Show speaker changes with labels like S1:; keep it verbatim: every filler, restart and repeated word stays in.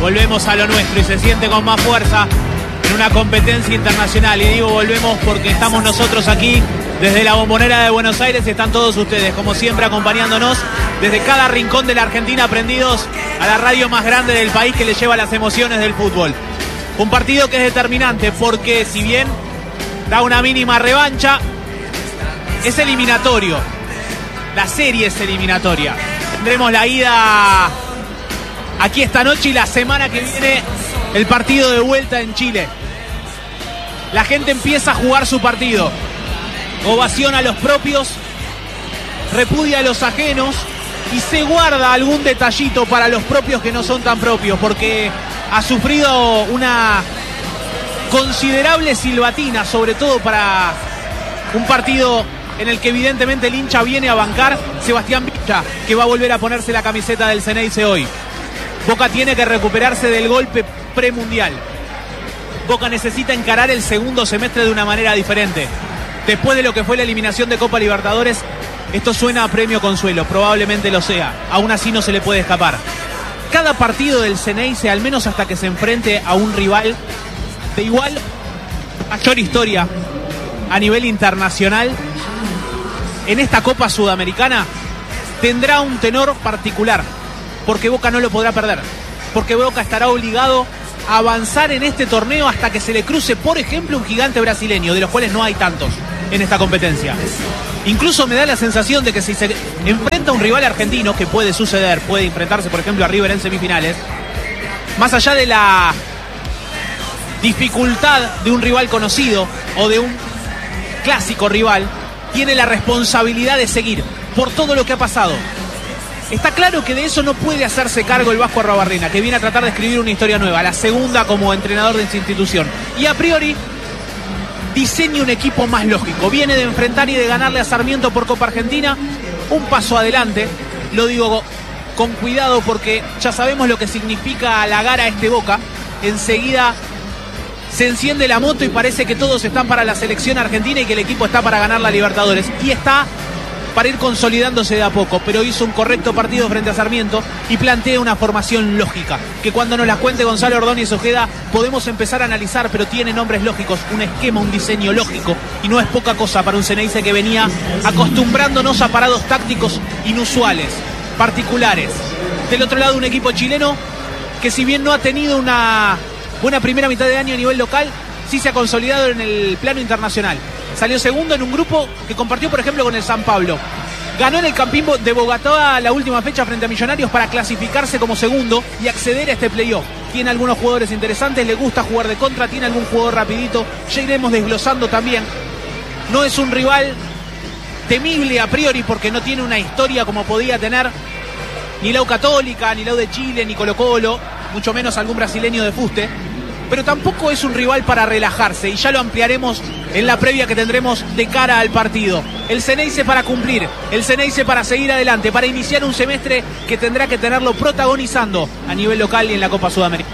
S1: volvemos a lo nuestro y se siente con más fuerza en una competencia internacional. Y digo volvemos porque estamos nosotros aquí desde la Bombonera de Buenos Aires y están todos ustedes, como siempre, acompañándonos desde cada rincón de la Argentina, prendidos a la radio más grande del país que le lleva las emociones del fútbol. Un partido que es determinante porque, si bien da una mínima revancha, es eliminatorio. La serie es eliminatoria. Tendremos la ida aquí esta noche y la semana que viene el partido de vuelta en Chile. La gente empieza a jugar su partido. Ovaciona a los propios, repudia a los ajenos y se guarda algún detallito para los propios que no son tan propios, porque ha sufrido una considerable silbatina, sobre todo para un partido en el que evidentemente el hincha viene a bancar. Sebastián Villa, que va a volver a ponerse la camiseta del Ceneice hoy. Boca tiene que recuperarse del golpe premundial. Boca necesita encarar el segundo semestre de una manera diferente. Después de lo que fue la eliminación de Copa Libertadores, esto suena a premio consuelo, probablemente lo sea. Aún así no se le puede escapar. Cada partido del Ceneice, al menos hasta que se enfrente a un rival de igual mayor historia a nivel internacional, en esta Copa Sudamericana tendrá un tenor particular, porque Boca no lo podrá perder, porque Boca estará obligado a avanzar en este torneo hasta que se le cruce, por ejemplo, un gigante brasileño, de los cuales no hay tantos en esta competencia. Incluso me da la sensación de que si se enfrenta a un rival argentino, que puede suceder, puede enfrentarse, por ejemplo, a River en semifinales, más allá de la dificultad de un rival conocido o de un clásico rival, tiene la responsabilidad de seguir por todo lo que ha pasado. Está claro que de eso no puede hacerse cargo el Vasco Arruabarrena, que viene a tratar de escribir una historia nueva, la segunda como entrenador de esa institución. Y a priori diseña un equipo más lógico. Viene de enfrentar y de ganarle a Sarmiento por Copa Argentina. Un paso adelante, lo digo con cuidado porque ya sabemos lo que significa halagar a este Boca. Enseguida se enciende la moto y parece que todos están para la selección argentina y que el equipo está para ganar la Libertadores. Y está para ir consolidándose de a poco, pero hizo un correcto partido frente a Sarmiento y plantea una formación lógica, que cuando nos las cuente Gonzalo Ordóñez Ojeda podemos empezar a analizar, pero tiene nombres lógicos, un esquema, un diseño lógico, y no es poca cosa para un Ceneice que venía acostumbrándonos a parados tácticos inusuales, particulares. Del otro lado, un equipo chileno que, si bien no ha tenido una buena primera mitad de año a nivel local, sí se ha consolidado en el plano internacional. Salió segundo en un grupo que compartió, por ejemplo, con el San Pablo. Ganó en el Campín de Bogotá la última fecha frente a Millonarios para clasificarse como segundo y acceder a este playoff. Tiene algunos jugadores interesantes, le gusta jugar de contra, tiene algún jugador rapidito. Ya iremos desglosando también. No es un rival temible a priori porque no tiene una historia como podía tener ni la U Católica, ni la U de Chile, ni Colo Colo, mucho menos algún brasileño de fuste. Pero tampoco es un rival para relajarse, y ya lo ampliaremos en la previa que tendremos de cara al partido. El Ceneice para cumplir, el Ceneice para seguir adelante, para iniciar un semestre que tendrá que tenerlo protagonizando a nivel local y en la Copa Sudamericana.